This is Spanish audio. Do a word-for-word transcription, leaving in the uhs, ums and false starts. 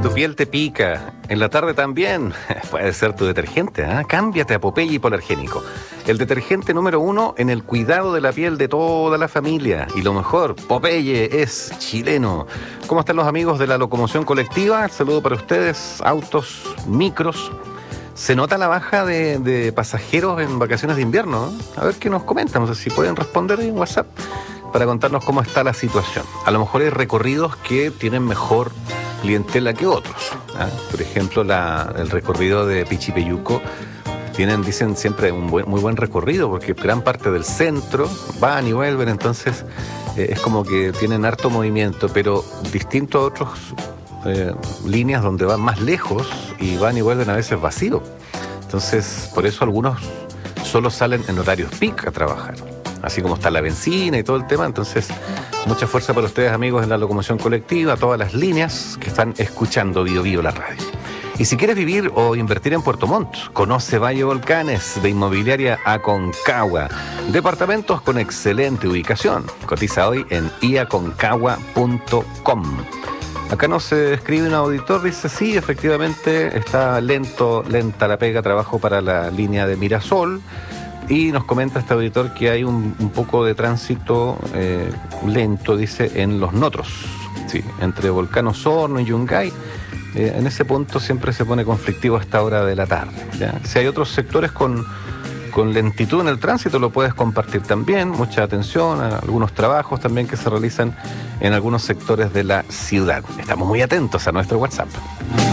tu piel te pica, en la tarde también, puede ser tu detergente, ¿eh? Cámbiate a Popeye Hipoalergénico. El detergente número uno en el cuidado de la piel de toda la familia. Y lo mejor, Popeye es chileno. ¿Cómo están los amigos de la locomoción colectiva? Saludo para ustedes, autos, micros. ¿Se nota la baja de, de pasajeros en vacaciones de invierno? ¿Eh? A ver qué nos comentan, no sé si pueden responder en WhatsApp para contarnos cómo está la situación. A lo mejor hay recorridos que tienen mejor clientela que otros, ¿eh? Por ejemplo, la, el recorrido de Pichipeyuco tienen, dicen siempre, un buen, muy buen recorrido, porque gran parte del centro van y vuelven, entonces eh, es como que tienen harto movimiento, pero distinto a otros eh, líneas donde van más lejos y van y vuelven a veces vacío. Entonces, por eso algunos solo salen en horarios peak a trabajar, así como está la benzina y todo el tema. Entonces, mucha fuerza para ustedes, amigos, en la locomoción colectiva, todas las líneas que están escuchando Bio Bio la radio. Y si quieres vivir o invertir en Puerto Montt, conoce Valle Volcanes de Inmobiliaria Aconcagua. Departamentos con excelente ubicación. Cotiza hoy en i aconcagua punto com. Acá nos escribe un auditor, dice, sí, efectivamente está lento, lenta la pega, trabajo para la línea de Mirasol. Y nos comenta este auditor que hay un, un poco de tránsito eh, lento, dice, en los Notros, sí, entre Volcán Osorno y Yungay. Eh, en ese punto siempre se pone conflictivo a esta hora de la tarde, ¿ya? Si hay otros sectores con, con lentitud en el tránsito, lo puedes compartir también. Mucha atención a algunos trabajos también que se realizan en algunos sectores de la ciudad. Estamos muy atentos a nuestro WhatsApp.